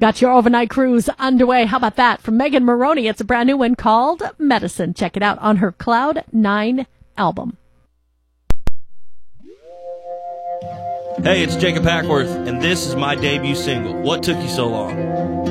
Got your overnight cruise underway. How about that? From Megan Moroney, it's a brand new one called Medicine. Check it out on her Cloud 9 album. Hey, it's Jacob Hackworth, and this is my debut single, What Took You So Long?